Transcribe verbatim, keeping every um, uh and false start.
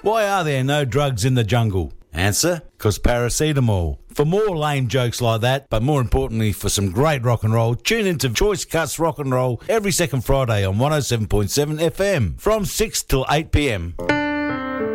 Why are there no drugs in the jungle? Answer, because paracetamol. For more lame jokes like that, but more importantly for some great rock and roll, tune into Choice Cuts Rock and Roll every second Friday on one oh seven point seven F M from six till eight p m.